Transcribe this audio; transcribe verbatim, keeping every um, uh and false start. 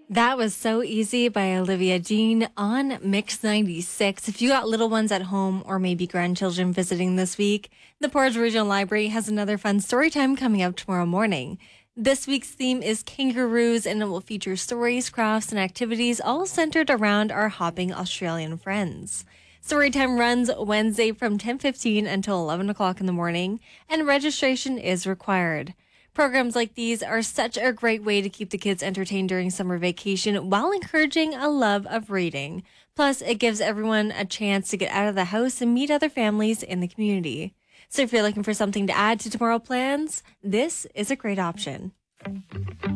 That was So Easy by Olivia Dean on Mix ninety-six. If you got little ones at home or maybe grandchildren visiting this week, the Portage Regional Library has another fun story time coming up tomorrow morning. This week's theme is kangaroos, and it will feature stories, crafts, and activities all centered around our hopping Australian friends. Storytime runs Wednesday from ten fifteen until eleven o'clock in the morning, and registration is required. Programs like these are such a great way to keep the kids entertained during summer vacation while encouraging a love of reading. Plus, it gives everyone a chance to get out of the house and meet other families in the community. So if you're looking for something to add to tomorrow's plans, this is a great option.